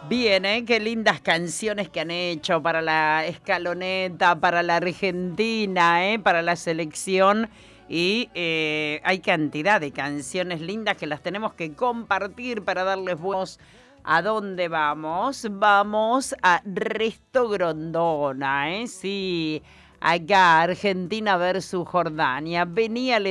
Bien, ¿eh? Qué lindas canciones que han hecho para la escaloneta, para la Argentina, ¿eh? Para la selección. Y hay cantidad de canciones lindas que las tenemos que compartir para darles voz. ¿A dónde vamos? Vamos a Resto Grondona, ¿eh? Sí, acá Argentina versus Jordania. Venía